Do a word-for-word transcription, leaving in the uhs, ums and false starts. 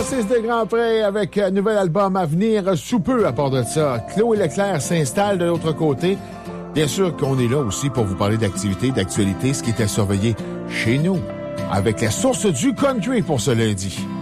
Francis de Grandpré avec un nouvel album à venir sous peu à part de ça. Chloé Leclerc s'installe de l'autre côté. Bien sûr qu'on est là aussi pour vous parler d'activités, d'actualité, ce qui est à surveiller chez nous, avec la source du country pour ce lundi.